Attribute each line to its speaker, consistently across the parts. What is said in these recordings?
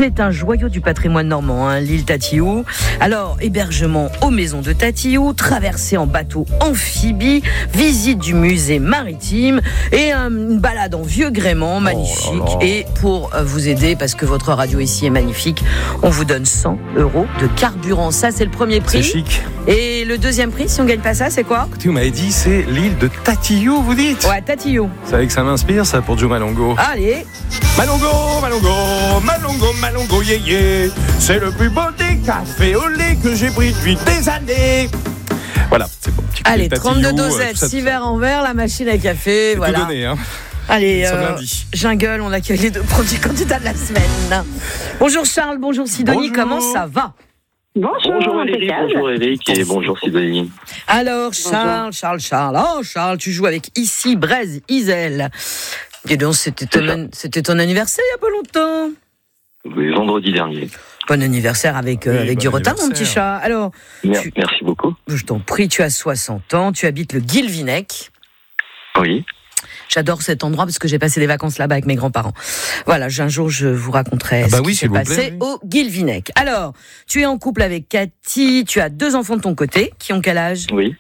Speaker 1: C'est un joyau du patrimoine normand, l'île Tatillou. Alors, hébergement aux maisons de Tatillou, traversée en bateau amphibie, visite du musée maritime et une balade en vieux gréement magnifique. Et pour vous aider, parce que votre radio ici est magnifique, on vous donne 100 € de carburant. Ça, c'est le premier prix.
Speaker 2: C'est chic.
Speaker 1: Et le deuxième prix, si on gagne pas ça, c'est quoi ?
Speaker 2: Écoutez, vous m'avez dit, c'est l'île de Tatillou, vous dites ?
Speaker 1: Ouais, Tatillou.
Speaker 2: Vous savez que ça m'inspire, ça, pour Joe Malongo.
Speaker 1: Allez.
Speaker 2: Malongo, Malongo, Malongo, Malongo, yeah, yeah. C'est le plus beau des cafés au lait que j'ai pris depuis des années. Voilà, c'est bon.
Speaker 1: Allez, 32 dosettes, 6 verres en verre, la machine à café,
Speaker 2: c'est
Speaker 1: voilà.
Speaker 2: tout donné, hein.
Speaker 1: Allez, Jungle, on accueille les deux premiers candidats de la semaine. Bonjour Charles, bonjour Sidonie, comment ça va ?
Speaker 3: Bonjour Valérie, bonjour Eric et bonjour Sidonie.
Speaker 1: Alors Charles. Oh Charles, tu joues avec Ici, Braise, Isel. Dis donc, c'était ton anniversaire il n'y a pas longtemps.
Speaker 3: Oui, vendredi dernier.
Speaker 1: Bon anniversaire avec du retard, mon petit chat. Alors,
Speaker 3: merci beaucoup.
Speaker 1: Je t'en prie, tu as 60 ans, tu habites le Guilvinec.
Speaker 3: Oui.
Speaker 1: J'adore cet endroit parce que j'ai passé des vacances là-bas avec mes grands-parents. Voilà, un jour je vous raconterai ce qui s'est passé au Guilvinec. Alors, tu es en couple avec Cathy, tu as 2 enfants de ton côté, qui ont quel âge ?
Speaker 3: Oui,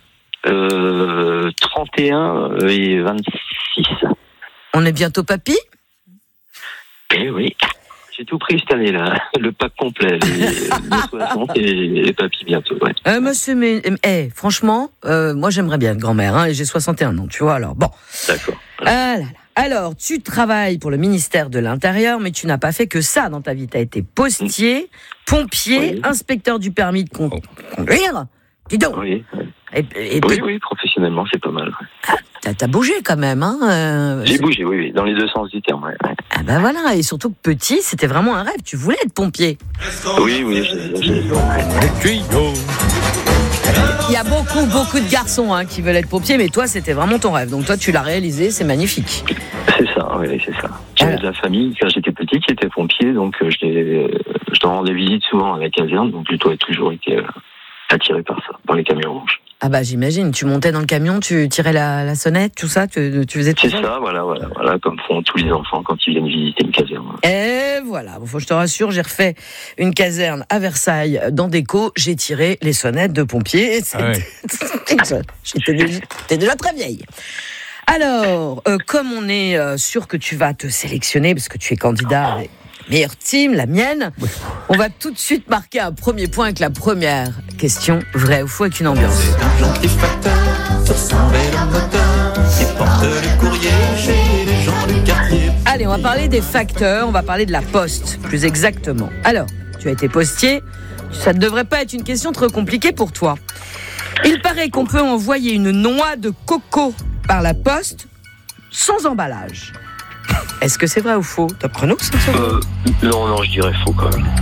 Speaker 3: 31 et 26.
Speaker 1: On est bientôt papy ?
Speaker 3: Eh oui, j'ai tout pris cette année-là, le pack complet, les 60 et les papy bientôt, ouais.
Speaker 1: Franchement, moi j'aimerais bien être grand-mère, et j'ai 61 ans, tu vois, alors bon.
Speaker 3: D'accord.
Speaker 1: Ah là là. Alors, tu travailles pour le ministère de l'Intérieur, mais tu n'as pas fait que ça dans ta vie. Tu as été postier, pompier, inspecteur du permis de conduire. Dis donc.
Speaker 3: Oui, oui, professionnellement, c'est pas mal.
Speaker 1: Ah, t'as bougé quand même, hein
Speaker 3: J'ai bougé, oui, dans les deux sens du terme, ouais.
Speaker 1: Ah ben voilà, et surtout que petit, c'était vraiment un rêve. Tu voulais être pompier.
Speaker 3: Oui,
Speaker 1: Il y a beaucoup de garçons qui veulent être pompiers, mais toi, c'était vraiment ton rêve. Donc toi, tu l'as réalisé, c'est magnifique.
Speaker 3: C'est ça, oui, c'est ça. J'avais de la famille, quand j'étais petit, qui était pompier, donc je leur rendais visite souvent à la caserne, donc j'ai toujours été attiré par ça, dans les camions rouges. Ah
Speaker 1: bah j'imagine, tu montais dans le camion, tu tirais la sonnette, tout ça, tu faisais tout ça.
Speaker 3: C'est ça, voilà, comme font tous les enfants quand ils viennent visiter une caserne.
Speaker 1: Et voilà, faut que je te rassure, j'ai refait une caserne à Versailles dans Déco, j'ai tiré les sonnettes de pompiers. J'étais déjà très vieille. Alors, comme on est sûr que tu vas te sélectionner, parce que tu es candidat avec meilleure team, la mienne, on va tout de suite marquer un premier point avec la première question, vrai ou faux, avec une ambiance.
Speaker 4: C'est un gentil facteur, sur son vélo moteur, qui porte le courrier chez les gens du quartier.
Speaker 1: Allez, on va parler des facteurs, on va parler de la poste, plus exactement. Alors, tu as été postier, ça ne devrait pas être une question trop compliquée pour toi. Il paraît qu'on peut envoyer une noix de coco par la poste sans emballage. Est-ce que c'est vrai ou faux ? Top chrono, ça ?
Speaker 3: Non, je dirais faux quand même.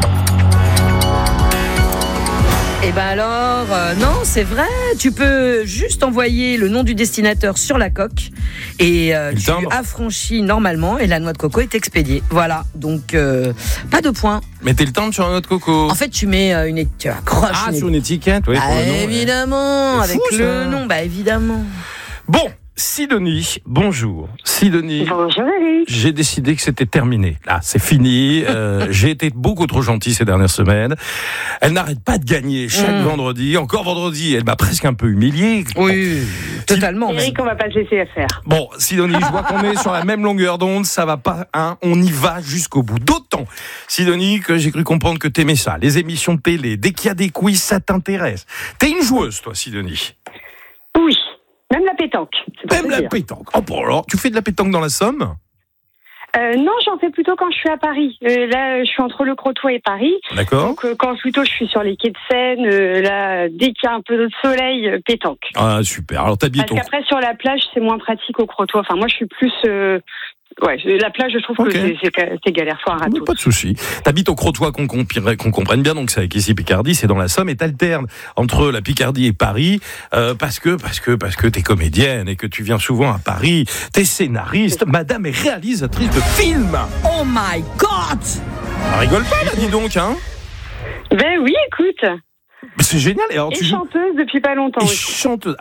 Speaker 1: Eh ben alors, non, c'est vrai. Tu peux juste envoyer le nom du destinateur sur la coque et tu affranchis normalement et la noix de coco est expédiée. Voilà, donc pas de points.
Speaker 2: Mettez le timbre sur la noix de coco.
Speaker 1: En fait, tu mets tu accroches
Speaker 2: sur une étiquette, oui, pour le nom.
Speaker 1: Évidemment, avec
Speaker 2: fou,
Speaker 1: le nom, évidemment.
Speaker 2: Bon. Sidonie, bonjour. Sidonie.
Speaker 5: Bonjour Eric.
Speaker 2: J'ai décidé que c'était terminé. Là, c'est fini. J'ai été beaucoup trop gentil ces dernières semaines. Elle n'arrête pas de gagner chaque vendredi. Encore vendredi, elle m'a presque un peu humilié.
Speaker 1: Oui, totalement.
Speaker 5: Eric, on va pas te laisser faire.
Speaker 2: Bon, Sidonie, je vois qu'on est sur la même longueur d'onde. Ça va pas, on y va jusqu'au bout. D'autant, Sidonie, que j'ai cru comprendre que t'aimais ça. Les émissions de télé, dès qu'il y a des quiz, ça t'intéresse. T'es une joueuse, toi, Sidonie.
Speaker 5: Oui. Même la pétanque.
Speaker 2: Même la pétanque. Oh, bon, alors, tu fais de la pétanque dans la Somme ?
Speaker 5: Non, j'en fais plutôt quand je suis à Paris. Là, je suis entre le Crotoy et Paris.
Speaker 2: D'accord.
Speaker 5: Donc, quand plutôt je suis sur les quais de Seine, là, dès qu'il y a un peu de soleil, pétanque.
Speaker 2: Ah, super. Alors, t'habites
Speaker 5: Parce qu'après, sur la plage, c'est moins pratique au Crotoy. Enfin, moi, je suis plus... la plage, je trouve que c'est galère foire à tout.
Speaker 2: Pas de souci. T'habites au Crotoy, qu'on comprenne bien, donc c'est avec ici Picardie, c'est dans la Somme, et t'alternes entre la Picardie et Paris, parce que t'es comédienne et que tu viens souvent à Paris. T'es scénariste, madame est réalisatrice de films.
Speaker 1: Oh my God!
Speaker 2: Ça rigole pas là, dis donc, hein?
Speaker 5: Ben oui, écoute.
Speaker 2: Mais c'est génial. Et alors,
Speaker 5: chanteuse depuis pas longtemps.
Speaker 2: Chanteuse. Alors,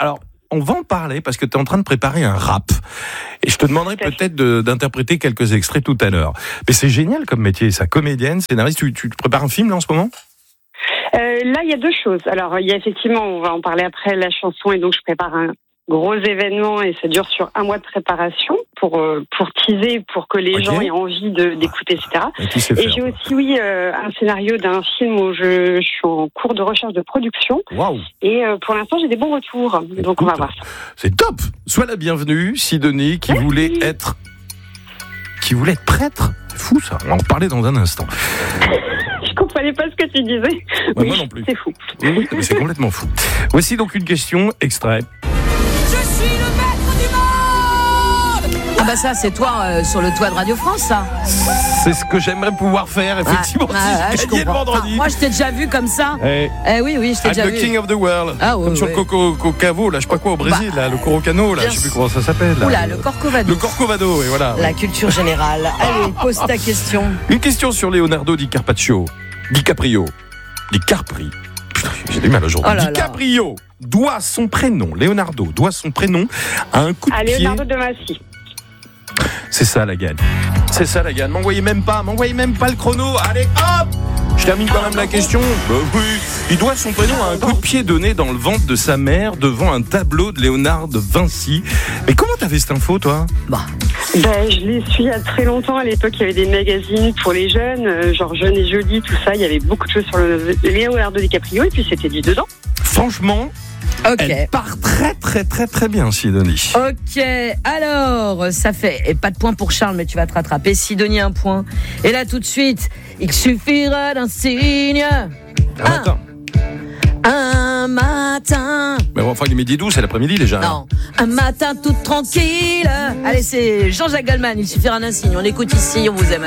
Speaker 2: on va en parler parce que tu es en train de préparer un rap. Et je te demanderai peut-être d'interpréter quelques extraits tout à l'heure. Mais c'est génial comme métier, ça. Comédienne, scénariste, tu prépares un film là en ce moment ?
Speaker 5: Là, il y a deux choses. Alors, il y a effectivement, on va en parler après, la chanson, et donc je prépare un gros événement et ça dure sur 1 mois de préparation pour teaser, pour que les gens aient envie d'écouter, etc. Et j'ai aussi, un scénario d'un film où je suis en cours de recherche de production.
Speaker 2: Waouh.
Speaker 5: Et pour l'instant, j'ai des bons retours. Donc, on va voir ça.
Speaker 2: C'est top. Sois la bienvenue, Sidonie, qui voulait être prêtre. C'est fou ça. On va en reparler dans un instant.
Speaker 5: Je comprenais pas ce que tu disais.
Speaker 2: Ouais, moi non plus.
Speaker 5: C'est fou.
Speaker 2: Oui, mais c'est complètement fou. Voici donc une question extrait.
Speaker 6: Je suis le maître du monde.
Speaker 1: Ah bah ça, c'est toi sur le toit de Radio France, ça.
Speaker 2: C'est ce que j'aimerais pouvoir faire, effectivement, si je gagnais le vendredi.
Speaker 1: Moi, je t'ai déjà vu comme ça. Oui, je t'ai déjà vu.
Speaker 2: I'm the king of the world.
Speaker 1: Comme
Speaker 2: sur le Cocavo, là, je sais pas quoi, au Brésil, là, le Corocano, là, je sais plus comment ça s'appelle.
Speaker 1: Oula, le Corcovado.
Speaker 2: Le Corcovado, et voilà.
Speaker 1: La culture générale. Allez, pose ta question.
Speaker 2: Une question sur Leonardo DiCaprio. Putain, j'ai du mal aujourd'hui. DiCaprio doit son prénom, Leonardo doit son prénom à un coup de pied.
Speaker 5: Leonardo de Massy.
Speaker 2: C'est ça la gagne. M'envoyez même pas le chrono. Allez, hop! Je termine quand même la question. Oui. Il doit son prénom à un coup de pied donné dans le ventre de sa mère devant un tableau de Léonard de Vinci. Mais comment t'avais cette info, toi ?
Speaker 5: Je l'ai su il y a très longtemps. À l'époque, il y avait des magazines pour les jeunes, genre Jeune et Jolie, tout ça. Il y avait beaucoup de choses sur le Leonardo DiCaprio et puis c'était dit dedans.
Speaker 2: Franchement, elle part très très très très bien, Sidonie.
Speaker 1: Ok, alors, ça fait, et pas de point pour Charles, mais tu vas te rattraper. Sidonie, 1 point. Et là, tout de suite, il suffira d'un signe.
Speaker 2: Attends.
Speaker 1: Un matin.
Speaker 2: Mais enfin, il est midi 12, c'est l'après-midi déjà.
Speaker 1: Non, un matin tout tranquille. Allez, c'est Jean-Jacques Goldman, il suffira d'un signe. On écoute ici, on vous aime.